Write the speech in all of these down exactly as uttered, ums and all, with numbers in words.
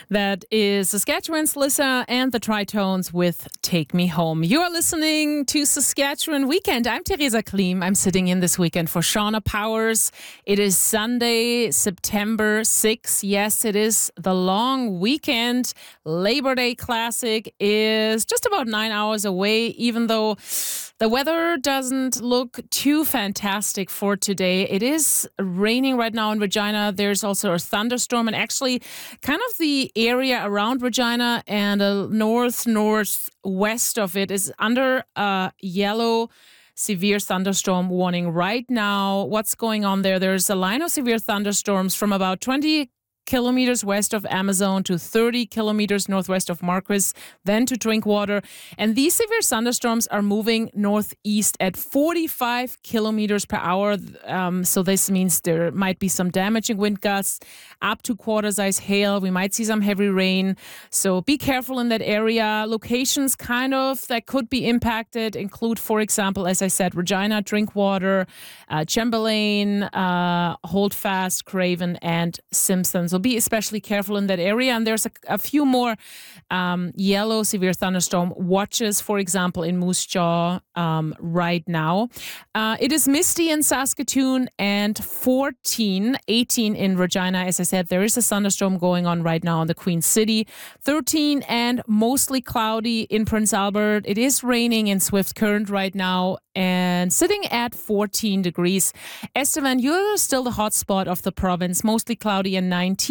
That is Saskatchewan's Lissa and the Tritones with Take Me Home. You are listening to Saskatchewan Weekend. I'm Theresa Klim. I'm sitting in this weekend for Shauna Powers. It is Sunday, September sixth. Yes, it is the long weekend. Labor Day Classic is just about nine hours away, even though the weather doesn't look too fantastic for today. It is raining right now in Regina. There's also a thunderstorm, and actually kind of the area around Regina and the north northwest of it is under a yellow severe thunderstorm warning right now. What's going on there? There's a line of severe thunderstorms from about twenty kilometers west of Amazon to thirty kilometers northwest of Marquis, then to Drinkwater. And these severe thunderstorms are moving northeast at forty-five kilometers per hour. Um, so this means there might be some damaging wind gusts, up to quarter-size hail. We might see some heavy rain. So be careful in that area. Locations kind of that could be impacted include, for example, as I said, Regina, Drinkwater, uh, Chamberlain, uh, Holdfast, Craven, and Simpson. So be especially careful in that area. And there's a, a few more um, yellow severe thunderstorm watches, for example, in Moose Jaw um, right now. Uh, it is misty in Saskatoon and fourteen, eighteen in Regina. As I said, there is a thunderstorm going on right now in the Queen City. thirteen and mostly cloudy in Prince Albert. It is raining in Swift Current right now and sitting at fourteen degrees. Estevan, you're still the hot spot of the province, mostly cloudy and nineteen.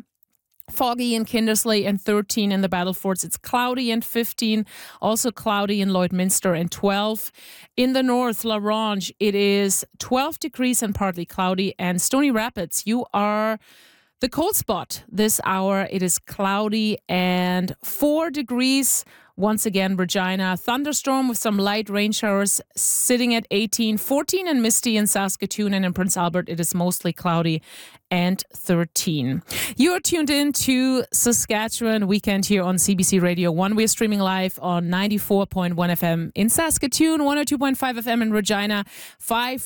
Foggy in Kindersley and thirteen in the Battlefords. It's cloudy and fifteen. Also cloudy in Lloydminster and twelve. In the north, La Ronge, it is twelve degrees and partly cloudy. And Stony Rapids, you are the cold spot this hour. It is cloudy and four degrees. Once again, Regina, thunderstorm with some light rain showers sitting at eighteen, fourteen and misty in Saskatoon, and in Prince Albert it is mostly cloudy and thirteen. You are tuned in to Saskatchewan Weekend here on C B C Radio one. We're streaming live on ninety-four point one F M in Saskatoon, one oh two point five F M in Regina, five